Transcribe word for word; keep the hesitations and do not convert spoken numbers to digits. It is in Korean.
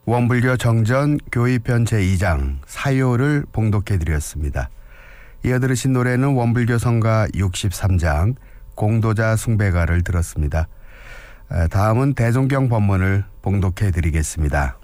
원불교 정전 교의편 제이 장 사요를 봉독해드렸습니다. 이어 들으신 노래는 원불교 성가 육십삼 장 공도자 숭배가를 들었습니다. 다음은 대종경 법문을 봉독해드리겠습니다.